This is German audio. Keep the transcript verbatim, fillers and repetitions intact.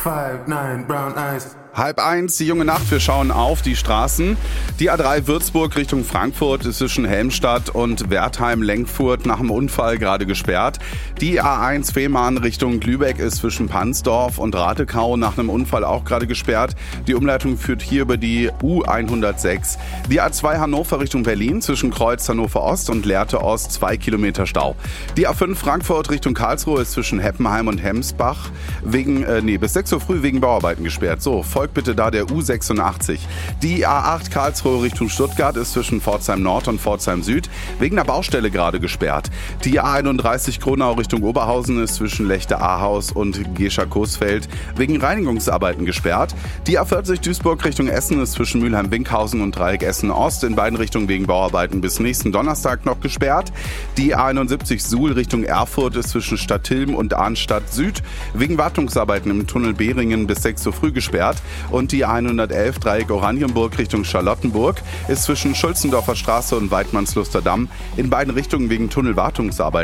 five, nine, brown eyes. Halb eins, die junge Nacht, wir schauen auf die Straßen. Die A drei Würzburg Richtung Frankfurt ist zwischen Helmstadt und Wertheim-Lenkfurt nach einem Unfall gerade gesperrt. Die A eins Fehmarn Richtung Lübeck ist zwischen Pansdorf und Ratekau nach einem Unfall auch gerade gesperrt. Die Umleitung führt hier über die U hundertsechs. Die A zwei Hannover Richtung Berlin zwischen Kreuz Hannover Ost und Lehrte Ost zwei Kilometer Stau. Die A fünf Frankfurt Richtung Karlsruhe ist zwischen Heppenheim und Hemsbach wegen, äh, nee, bis sechs Uhr früh wegen Bauarbeiten gesperrt. So, folgt bitte da der U sechsundachtzig. Die A acht Karlsruhe Richtung Stuttgart ist zwischen Pforzheim Nord und Pforzheim Süd wegen einer Baustelle gerade gesperrt. Die A einunddreißig Kronau Richtung Oberhausen ist zwischen Lechte-Ahaus und Gescher-Coesfeld wegen Reinigungsarbeiten gesperrt. Die A vierzig Duisburg Richtung Essen ist zwischen Mülheim-Winkhausen und Dreieck Essen Ost in beiden Richtungen wegen Bauarbeiten bis nächsten Donnerstag noch gesperrt. Die A einundsiebzig Suhl Richtung Erfurt ist zwischen Stadthilm und Arnstadt Süd wegen Wartungsarbeiten im Tunnel Behringen bis sechs Uhr früh gesperrt. Und die A hundertelf Dreieck Oranienburg Richtung Charlottenburg ist zwischen Schulzendorfer Straße und Weidmannsluster Damm in beiden Richtungen wegen Tunnelwartungsarbeiten